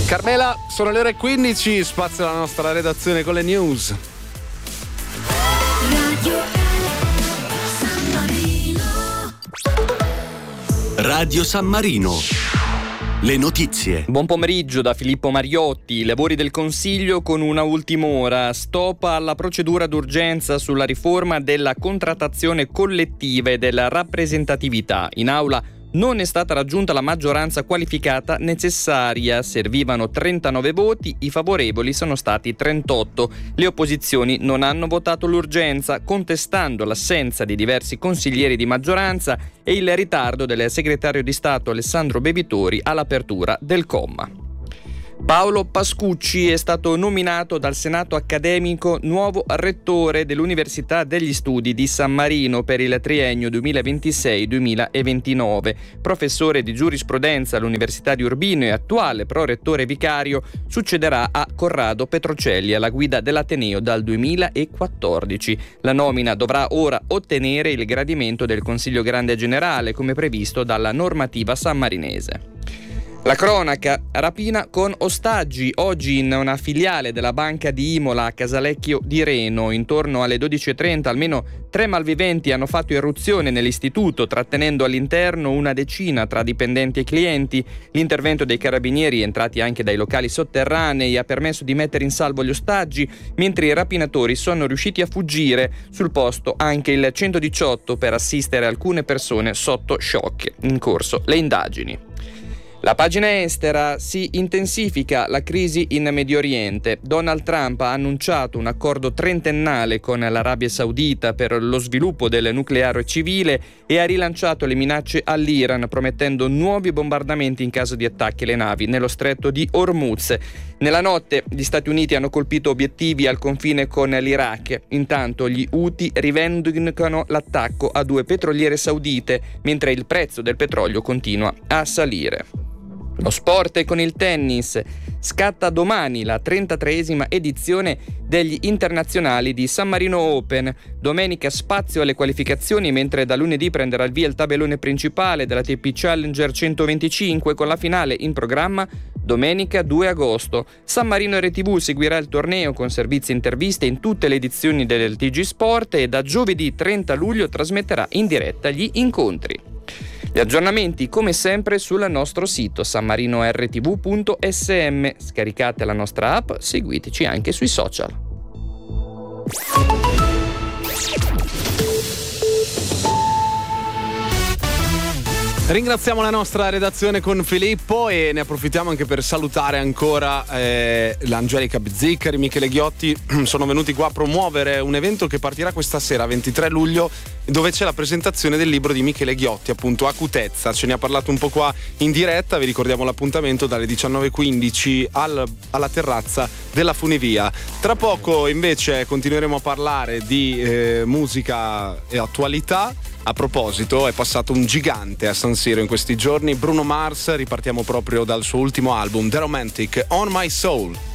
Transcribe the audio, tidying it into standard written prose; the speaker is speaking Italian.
Carmela, sono le ore 15, spazio alla nostra redazione con le news. Radio San Marino. Le notizie. Buon pomeriggio da Filippo Mariotti. Lavori del Consiglio con una ultima ora. Stop alla procedura d'urgenza sulla riforma della contrattazione collettiva e della rappresentatività. In aula non è stata raggiunta la maggioranza qualificata necessaria. Servivano 39 voti, i favorevoli sono stati 38. Le opposizioni non hanno votato l'urgenza, contestando l'assenza di diversi consiglieri di maggioranza e il ritardo del segretario di Stato Alessandro Bevitori all'apertura del comma. Paolo Pascucci è stato nominato dal Senato accademico nuovo rettore dell'Università degli Studi di San Marino per il triennio 2026-2029. Professore di giurisprudenza all'Università di Urbino e attuale prorettore vicario, succederà a Corrado Petrocelli alla guida dell'Ateneo dal 2014. La nomina dovrà ora ottenere il gradimento del Consiglio Grande Generale, come previsto dalla normativa sammarinese. La cronaca, rapina con ostaggi. Oggi in una filiale della banca di Imola a Casalecchio di Reno, intorno alle 12:30, almeno 3 malviventi hanno fatto irruzione nell'istituto, trattenendo all'interno una decina tra dipendenti e clienti. L'intervento dei carabinieri, entrati anche dai locali sotterranei, ha permesso di mettere in salvo gli ostaggi, mentre i rapinatori sono riusciti a fuggire. Sul posto anche il 118 per assistere alcune persone sotto shock. In corso le indagini. La pagina estera: si intensifica la crisi in Medio Oriente. Donald Trump ha annunciato un accordo trentennale con l'Arabia Saudita per lo sviluppo del nucleare civile e ha rilanciato le minacce all'Iran, promettendo nuovi bombardamenti in caso di attacchi alle navi nello stretto di Hormuz. Nella notte gli Stati Uniti hanno colpito obiettivi al confine con l'Iraq. Intanto gli Houthi rivendicano l'attacco a 2 petroliere saudite, mentre il prezzo del petrolio continua a salire. Lo sport con il tennis. Scatta domani la 33esima edizione degli internazionali di San Marino Open. Domenica spazio alle qualificazioni, mentre da lunedì prenderà il via il tabellone principale della ATP Challenger 125 con la finale in programma domenica 2 agosto. San Marino RTV seguirà il torneo con servizi e interviste in tutte le edizioni del TG Sport e da giovedì 30 luglio trasmetterà in diretta gli incontri. Gli aggiornamenti come sempre sul nostro sito sanmarinor.tv.sm. Scaricate la nostra app, seguiteci anche sui social. Ringraziamo la nostra redazione con Filippo e ne approfittiamo anche per salutare ancora l'Angelica Bizzicari, Michele Ghiotti. Sono venuti qua a promuovere un evento che partirà questa sera, 23 luglio, dove c'è la presentazione del libro di Michele Ghiotti, appunto Acutezza. Ce ne ha parlato un po' qua in diretta. Vi ricordiamo l'appuntamento dalle 19:15 alla terrazza della Funivia. Tra poco invece continueremo a parlare di musica e attualità. A proposito, è passato un gigante a San Siro in questi giorni, Bruno Mars. Ripartiamo proprio dal suo ultimo album, The Romantic, On My Soul.